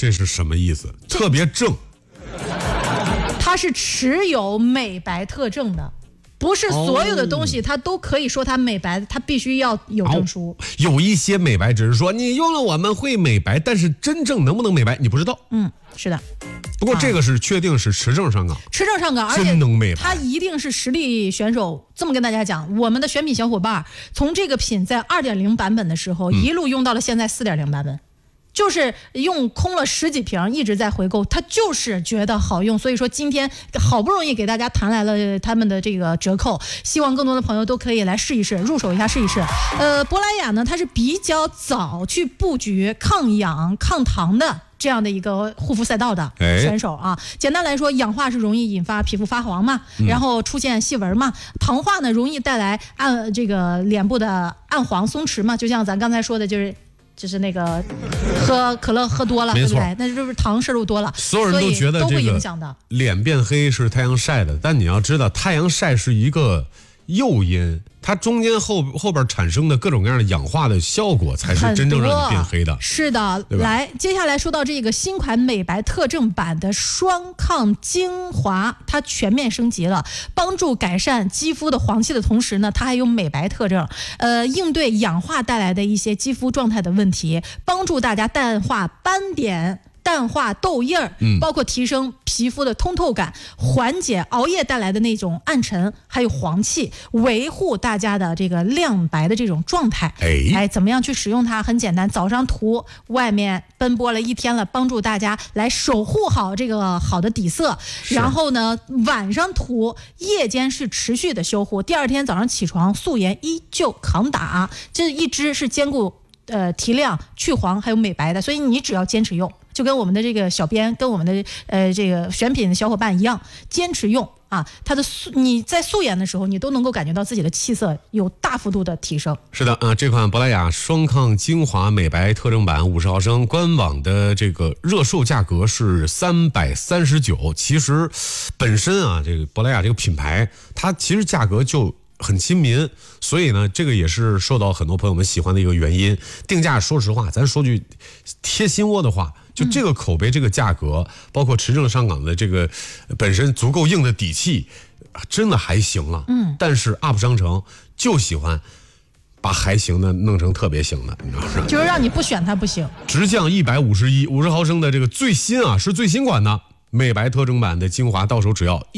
这是什么意思？特别正。 它是持有美白特证的。不是所有的东西它都可以说它美白，它必须要有证书。 有一些美白只是说你用了我们会美白，但是真正能不能美白你不知道。 是的。 不过这个是确定是持证上岗， 持证上岗，而且真能美白， 他一定是实力选手。这么跟大家讲，我们的选品小伙伴从这个品在 2.0 版本的时候，一路用到了现在 4.0 版本。就是用空了10几瓶，一直在回购，他就是觉得好用，所以说今天好不容易给大家谈来了他们的这个折扣，希望更多的朋友都可以来试一试，入手一下试一试。珀莱雅呢，它是比较早去布局抗氧抗糖的这样的一个护肤赛道的选手啊。简单来说，氧化是容易引发皮肤发黄嘛，然后出现细纹嘛，糖化呢容易带来这个脸部的暗黄松弛嘛，就像咱刚才说的，就是那个喝可乐喝多了，对不对？那就是糖摄入多了， 所有人都觉得这个脸变黑是太阳晒的，但你要知道，太阳晒是一个诱因，它中间后边产生的各种各样的氧化的效果，才是真正让你变黑的。 是的，来，接下来说到这个新款美白特证版的双抗精华，它全面升级了，帮助改善肌肤的黄气的同时呢，它还有美白特征，应对氧化带来的一些肌肤状态的问题，帮助大家淡化斑点。淡化痘印儿，包括提升皮肤的通透感，缓解熬夜带来的那种暗沉，还有黄气，维护大家的这个亮白的这种状态。怎么样去使用它？很简单，早上涂，外面奔波了一天了，帮助大家来守护好这个好的底色。然后呢，晚上涂，夜间是持续的修护，第二天早上起床，素颜依旧抗打。这一支是兼顾提亮、去黄还有美白的，所以你只要坚持用。就跟我们的这个小编跟我们的这个选品的小伙伴一样，坚持用啊，它的你在素颜的时候，你都能够感觉到自己的气色有大幅度的提升。 是的啊，这款珀莱雅双抗精华美白特证版50毫升，官网的这个热售价格是339。其实本身啊，这个珀莱雅这个品牌，它其实价格就很亲民，所以呢，这个也是受到很多朋友们喜欢的一个原因。定价，说实话，咱说句贴心窝的话。就这个口碑，这个价格，包括持证上岗的这个本身足够硬的底气，真的还行了。但是 UP 商城就喜欢把还行的弄成特别行的，你知道吗？ 就是让你不选它不行。 直降151，50毫升的这个最新啊，是最新款的美白特征版的精华，到手只要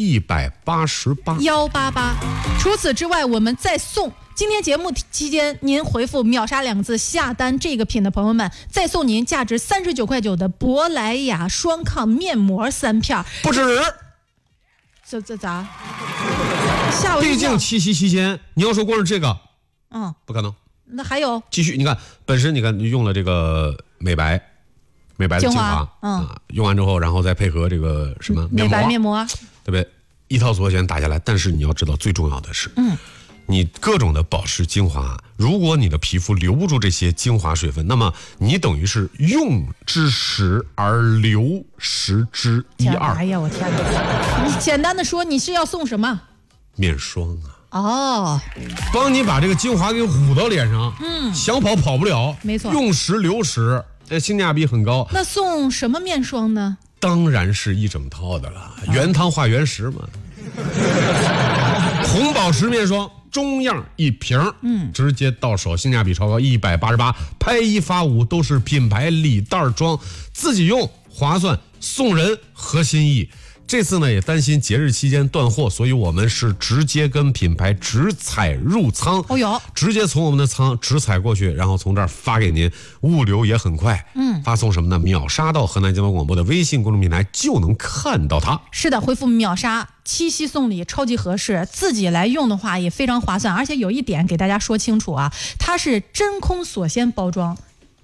188，188。 除此之外，我们再送。今天节目期间，您回复秒杀2个字下单这个品的朋友们，再送您价值39.9的珀莱雅双抗面膜3片， 不止。 这咋？吓我一跳！ 毕竟七夕期间，你要说光是这个，不可能。 那还有继续，你看本身，你看你用了这个美白的精华，用完之后，然后再配合这个什么美白面膜， 对不对？一套所有钱打下来，但是你要知道，最重要的是，你各种的保湿精华，如果你的皮肤留不住这些精华水分，那么你等于是用之时而流失之一二。 哎呀，我天哪！你简单的说，你是要送什么？ 面霜啊！ 帮你把这个精华给捂到脸上，想跑跑不了， 没错， 用时流时，性价比很高。 那送什么面霜呢？ 当然是一整套的了，原汤化原食嘛。红宝石面霜中样1瓶，直接到手，性价比超高，188，拍1发5，都是品牌礼袋装，自己用划算，送人合心意。这次呢也担心节日期间断货，所以我们是直接跟品牌直采入仓，直接从我们的仓直采过去，然后从这儿发给您，物流也很快。发送什么呢？秒杀到河南交通广播的微信公众平台就能看到它。 是的，回复秒杀，七夕送礼超级合适，自己来用的话也非常划算，而且有一点给大家说清楚啊，它是真空锁鲜包装。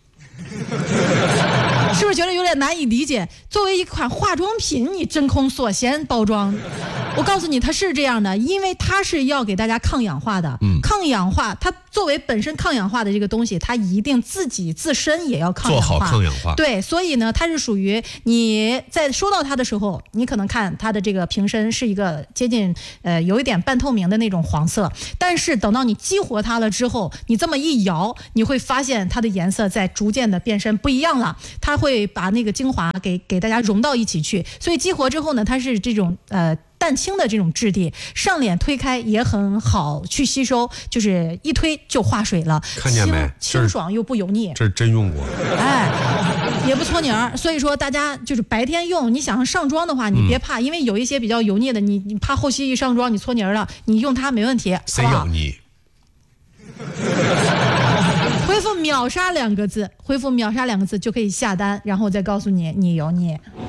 是不是觉得有点难以理解？作为一款化妆品，你真空锁鲜包装，我告诉你它是这样的，因为它是要给大家抗氧化的。抗氧化它作为本身抗氧化的这个东西，它一定自身也要抗氧化， 做好抗氧化。 对，所以呢，它是属于你在收到它的时候，你可能看它的这个瓶身是一个接近有一点半透明的那种黄色，但是等到你激活它了之后，你这么一摇，你会发现它的颜色在逐渐的变身不一样了，它会把那个精华给大家融到一起去，所以激活之后呢，它是这种淡青的这种质地，上脸推开也很好去吸收，就是一推就化水了， 看见没？ 清爽又不油腻， 这是真用过， 也不搓泥儿。所以说大家就是白天用，你想上妆的话，你别怕，因为有一些比较油腻的，你怕后期一上妆你搓泥儿了，你用它没问题， 谁油腻？ 回复秒杀2个字，回复秒杀2个字就可以下单，然后我再告诉你你油腻。